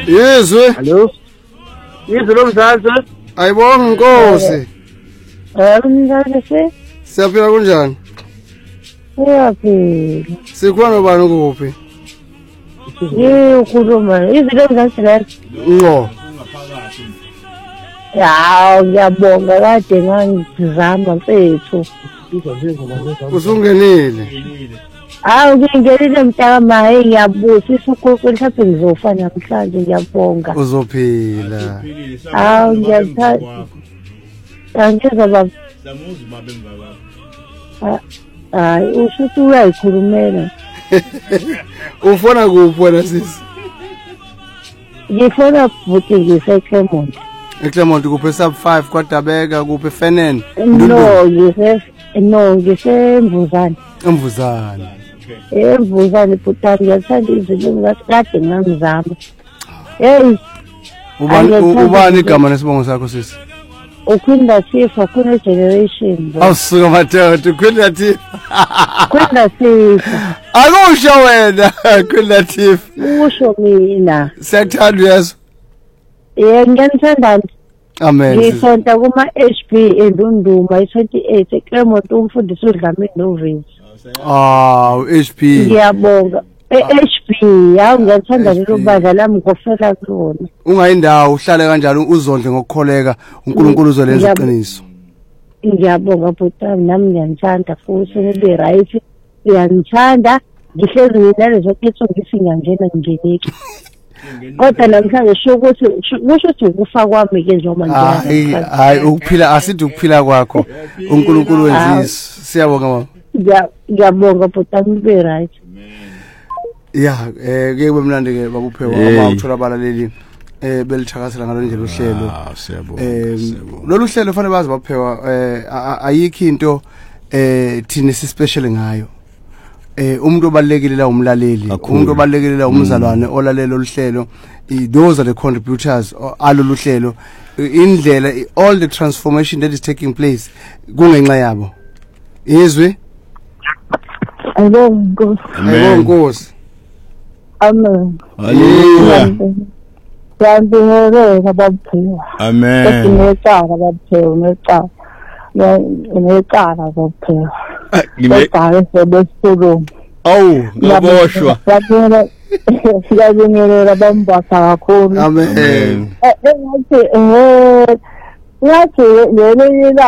Yezwe. Hello. Yizwe lomzansi. Ayibonga Nkosi. Umzansi. Siyaphila kunjani? Siyaphila. Sikhona nobani kuphi? Ukhuluma. Yizwe lomzansi la. Ngo. Ya, ngiyabonga kade ngangizama mfethu. Usungenile. Hawu ngingelile mntaka ngiyabusisa ugogo mhlawumbe ngizofa namhlanje ngiyabonga. Uzophila. Hawu ngiyathanda. Angeza baba. Samuzi babe ngaba. Hayi ushuthi uyayikhulumela. Ufona kuphi wena sisi? Ngifuna futhi ngiseClermont. eClermont kuphi sub 5 kwaDabeka kuphi Fenen? No, ngisemvuzane. Emvuzane. Emvuzane butani ngiyathanda izinto ngakade ngangizama. Hey. Ubani igama nesibongo sakho sisi? Ukhwinda Sifa kuna generation. Awusuka madoda ukhwinda Tifa. Ukhwinda Sifa. Akusho wena ukhwinda Tifa. Usho mina. Siyakuthanda yeso. Ngiyathanda. Amen. Ngisonta kuma HB eNdunduma 28 eClermont umfundisi uDlamini Novels. HP. Ngiyabonga. HP yawu ngiyathanda lelo bandla lami ngofela kulona. Ungayindawo uhlale kanjalo uzondle ngokukholeka uNkulunkulu uzolenza iqiniso. Ngiyabonga butami nami ngiyanthanda futhi nibe right. Ngiyangithanda ngihlezi nginalezo kitso ngisingangena ngingeneki. Kodwa namhlanje shokuthi kusho ukuthi ukufa kwami ke njengoba ngiyazi. Hayi ukuphila asithi ukuphila kwakho uNkulunkulu wenzisa. Siyabonga mama. Ngiyabonga butami nibe right. Yeah, ke bemnandi ke babuphewa abawuthola abalaleli belithakasela ngalendlela uhlelo. Siyabonga. Lolu hlelo fanele bazi baphewa ayikho into thina sispecial ngayo. Umuntu obalekile la umlaleli, umuntu obalekile la umzalwane olalela oluhlelo. Those are the contributors alolu hlelo. Indlela all the transformation that is taking place kungenxa yabo. Yezwe? Ayibonga. Ayibonga Nkosi. Amen. Hallelujah. Ngiyabingelela babaphiwa. Amen. Ngicala babaphiwa ngicala. Ngicala babaphiwa. Ngicala sebesulu. Awu, ngaboshwa. Ngiyabingelela bambasa kakhulu. Amen. Ngathi ngathi lelo